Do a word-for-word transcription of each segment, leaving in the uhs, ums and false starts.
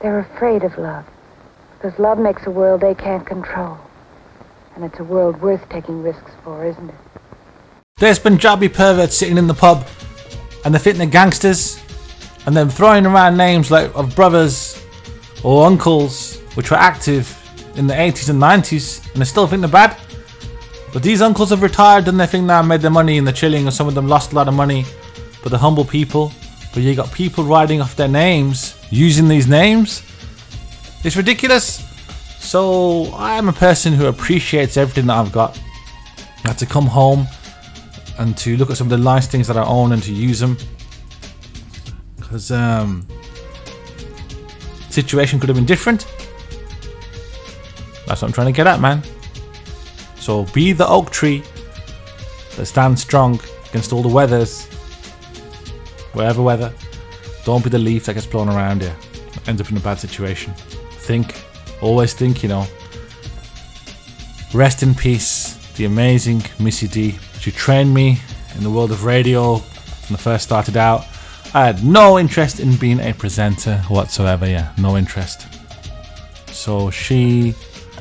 They're afraid of love. Because love makes a world they can't control. And it's a world worth taking risks for, isn't it? There's Punjabi perverts sitting in the pub, and they think they're gangsters, and then throwing around names like of brothers or uncles, which were active in the eighties and nineties, and they still think they're bad. But these uncles have retired and they think now made their money and they're chilling, and some of them lost a lot of money, but they're humble people. But you got people writing off their names, using these names. It's ridiculous. So I'm a person who appreciates everything that I've got. I had to come home and to look at some of the nice things that I own and to use them. Because um, situation could have been different. That's what I'm trying to get at, man. So be the oak tree that stands strong against all the weathers. Whatever weather. Don't be the leaf that gets blown around here. Ends up in a bad situation. Think. Always think, you know. Rest in peace, the amazing Missy D. She trained me in the world of radio when I first started out. I had no interest in being a presenter whatsoever, yeah, no interest. So she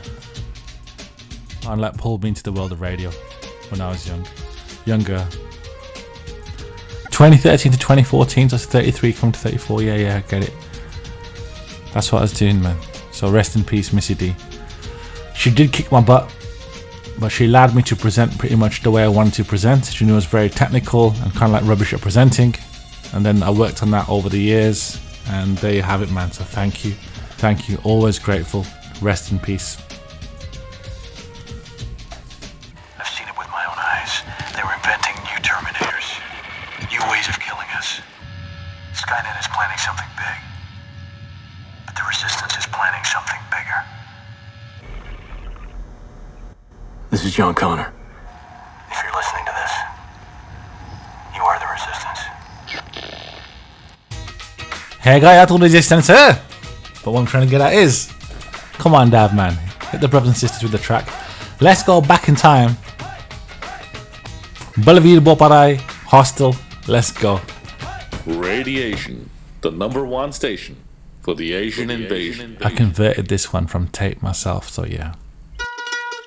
and like pulled me into the world of radio when I was young, younger. twenty thirteen to twenty fourteen, so I was thirty-three, coming to thirty-four. Yeah, yeah, I get it. That's what I was doing, man. So rest in peace, Missy D. She did kick my butt, but she allowed me to present pretty much the way I wanted to present. She knew I was very technical and kind of like rubbish at presenting. And then I worked on that over the years, and there you have it, man. So thank you. Thank you. Always grateful. Rest in peace. I've seen it with my own eyes. They were inventing new Terminators, new ways of killing us. Skynet is planning something big. But the Resistance is planning something bigger. This is John Connor. If you're listening to this, you are the Resistance. Hey guy, I told Resistance here. But what I'm trying to get at is, come on, Dav, man. Hit the brothers and sisters with the track. Let's go back in time. Belleville, Boparai, Hostel. Let's go. Radiation, the number one station for the Asian invasion. I converted this one from tape myself, so yeah.